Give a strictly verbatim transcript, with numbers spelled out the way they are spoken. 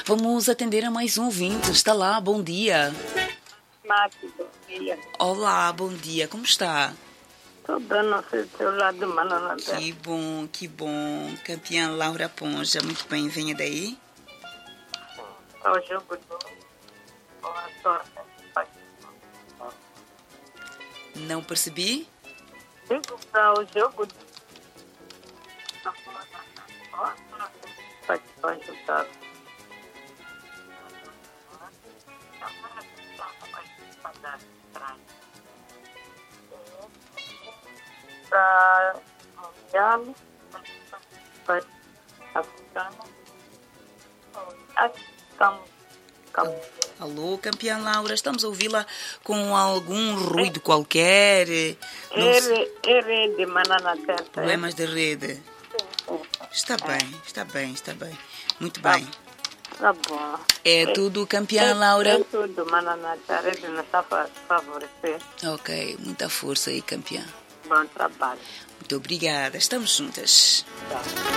Vamos atender a mais um ouvinte. Está lá, bom dia. Mati, bom dia. Olá, bom dia. Como está? Estou dando o seu lado de mano na terra. Que bom, que bom. Campeã Laura Ponja, muito bem. Venha daí. Ao jogo do... Boa sorte. Não percebi? Digo para o jogo do... Pode ajudar. Para mundial, para africano, estamos. Alô, campeã Laura, estamos a ouvi-la com algum ruído qualquer? Não sei. É rede de manana terra. Problemas de rede. Está bem, está bem, está bem. Muito bem. Tá bom. É tudo, campeã Laura? É tudo, manana terra. Ele não está para favorecer. Ok, muita força aí, campeã. Bom trabalho. Muito obrigada, estamos juntas. Tá.